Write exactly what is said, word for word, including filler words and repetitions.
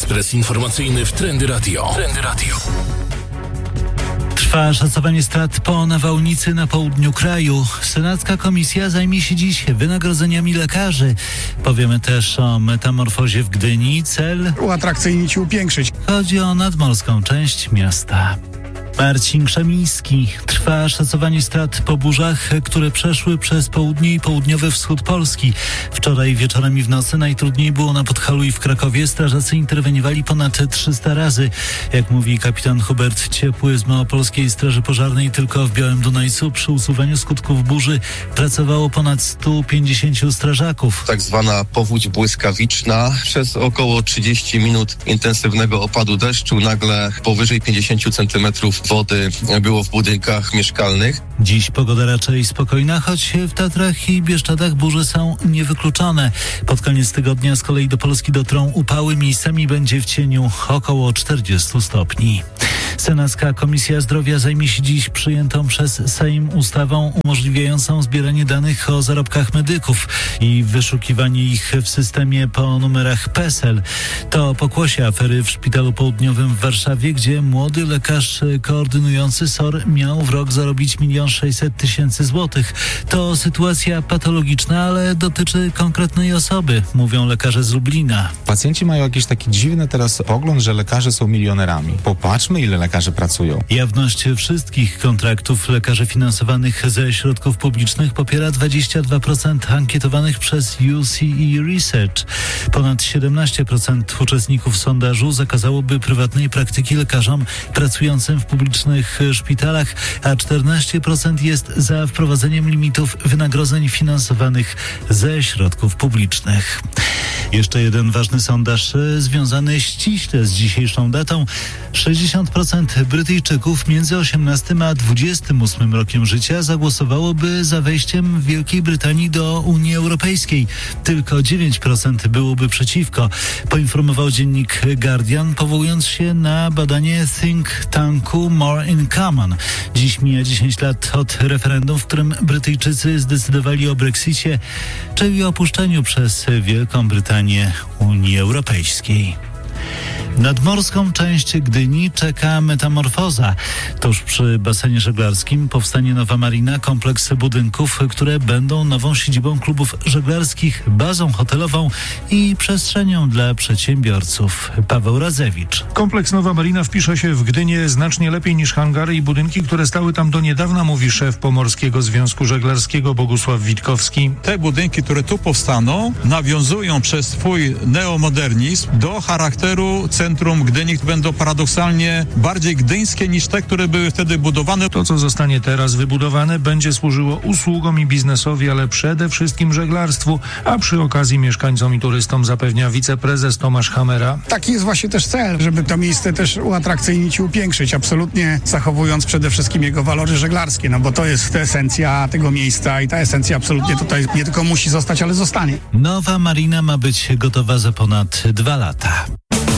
Ekspres informacyjny w Trendy Radio. Trendy Radio. Trwa szacowanie strat po nawałnicy na południu kraju. Senacka komisja zajmie się dziś wynagrodzeniami lekarzy. Powiemy też o metamorfozie w Gdyni. Cel? Uatrakcyjnić i upiększyć. Chodzi o nadmorską część miasta. Marcin Krzemiński. Trwa szacowanie strat po burzach, które przeszły przez południe i południowy wschód Polski. Wczoraj wieczorem i w nocy najtrudniej było na Podhalu i w Krakowie. Strażacy interweniowali ponad trzysta razy. Jak mówi kapitan Hubert Ciepły z Małopolskiej Straży Pożarnej, tylko w Białym Dunajcu przy usuwaniu skutków burzy pracowało ponad stu pięćdziesięciu strażaków. Tak zwana powódź błyskawiczna. Przez około trzydzieści minut intensywnego opadu deszczu nagle powyżej pięćdziesiąt centymetrów wody było w budynkach mieszkalnych. Dziś pogoda raczej spokojna, choć w Tatrach i Bieszczadach burze są niewykluczone. Pod koniec tygodnia z kolei do Polski dotrą upały, miejscami będzie w cieniu około czterdziestu stopni. Senacka Komisja Zdrowia zajmie się dziś przyjętą przez Sejm ustawą umożliwiającą zbieranie danych o zarobkach medyków i wyszukiwanie ich w systemie po numerach P E S E L. To pokłosie afery w Szpitalu Południowym w Warszawie, gdzie młody lekarz koordynujący S O R miał w rok zarobić milion sześćset tysięcy złotych. To sytuacja patologiczna, ale dotyczy konkretnej osoby, mówią lekarze z Lublina. Pacjenci mają jakiś taki dziwny teraz pogląd, że lekarze są milionerami. Popatrzmy, ile lekarzy pracują. Jawność wszystkich kontraktów lekarzy finansowanych ze środków publicznych popiera dwadzieścia dwa procent ankietowanych przez U C E Research. Ponad siedemnaście procent uczestników sondażu zakazałoby prywatnej praktyki lekarzom pracującym w publicznych szpitalach, a czternaście procent jest za wprowadzeniem limitów wynagrodzeń finansowanych ze środków publicznych. Jeszcze jeden ważny sondaż związany ściśle z dzisiejszą datą. sześćdziesiąt procent Brytyjczyków między osiemnastym a dwudziestym ósmym rokiem życia zagłosowałoby za wejściem Wielkiej Brytanii do Unii Europejskiej. Tylko dziewięć procent byłoby przeciwko, poinformował dziennik Guardian, powołując się na badanie think tanku More in Common. Dziś mija dziesięć lat od referendum, w którym Brytyjczycy zdecydowali o Brexicie, czyli opuszczeniu przez Wielką Brytanię Unii Europejskiej. Nadmorską część Gdyni czeka metamorfoza. Tuż przy basenie żeglarskim powstanie nowa marina, kompleks budynków, które będą nową siedzibą klubów żeglarskich, bazą hotelową i przestrzenią dla przedsiębiorców. Paweł Radzewicz. Kompleks Nowa Marina wpisze się w Gdynię znacznie lepiej niż hangary i budynki, które stały tam do niedawna, mówi szef Pomorskiego Związku Żeglarskiego Bogusław Witkowski. Te budynki, które tu powstaną, nawiązują przez swój neomodernizm do charakteru centrum Gdyni, będą paradoksalnie bardziej gdyńskie niż te, które były wtedy budowane. To, co zostanie teraz wybudowane, będzie służyło usługom i biznesowi, ale przede wszystkim żeglarstwu, a przy okazji mieszkańcom i turystom, zapewnia wiceprezes Tomasz Hamera. Taki jest właśnie też cel, żeby to miejsce też uatrakcyjnić i upiększyć, absolutnie zachowując przede wszystkim jego walory żeglarskie, no bo to jest esencja tego miejsca i ta esencja absolutnie tutaj nie tylko musi zostać, ale zostanie. Nowa marina ma być gotowa za ponad dwa lata.